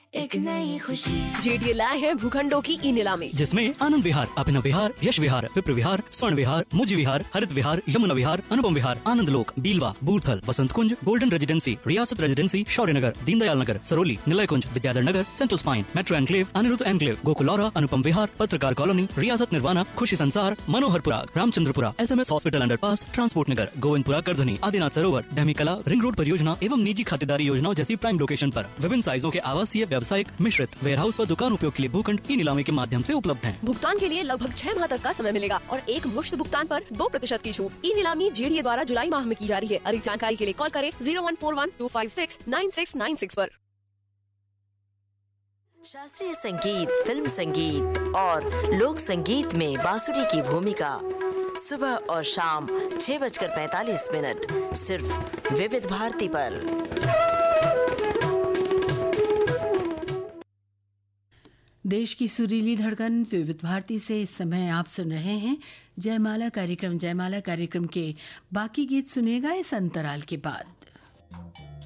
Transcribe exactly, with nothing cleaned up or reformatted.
एक नई खुशी। जेडीए लाए हैं भूखंडों की ई नीलामी, जिसमें आनंद विहार, अभिनव विहार, यश विहार, विप्र विहार, स्वर्ण विहार, मुजी विहार, हरित विहार, यमुना विहार, अनुपम विहार, आनंद लोक, बीलवा, बूर्थल, वसंत कुंज, गोल्डन रेजिडेंसी, रियासत रेजिडेंसी, शौर्य नगर, दीनदयाल नगर, सरोली, निलय कुंज, Vidyadhar Nagar, central spine, metro enclave, Anirudh enclave, गोकुलौरा, अनुपम विहार, पत्रकार कॉलोनी, रियासत निर्वाणा, खुशी संसार, Manoharpura, Ramchandrapura, SMS hospital underpass, transport नगर, गोविंदपुरा, करधनी, आदिनाथ सरोवर, डैमिकला, रिंग रोड परियोजना एवं निजी खातेदारी योजनाओं जैसी प्राइम लोकेशन पर विभिन्न साइजों के आवासीय, व्यावसायिक, मिश्रित, वेयरहाउस व दुकान उपयोग के लिए भूखंड ई नीलामी के माध्यम से उपलब्ध हैं। भुगतान के लिए लगभग छह माह तक का समय मिलेगा और एक मुश्त भुगतान पर दो प्रतिशत की छूट। ई नीलामी जेडीए द्वारा जुलाई माह में की जा रही है। अधिक जानकारी के लिए कॉल करें zero one four one two five six nine six nine six पर। शास्त्रीय संगीत, फिल्म संगीत और लोक संगीत में बांसुरी की भूमिका सुबह और शाम छह बजकर पैतालीस मिनट सिर्फ विविध भारती पर। देश की सुरीली धड़कन विविध भारती से इस समय आप सुन रहे हैं जयमाला कार्यक्रम। जयमाला कार्यक्रम के बाकी गीत सुनिएगा इस अंतराल के बाद।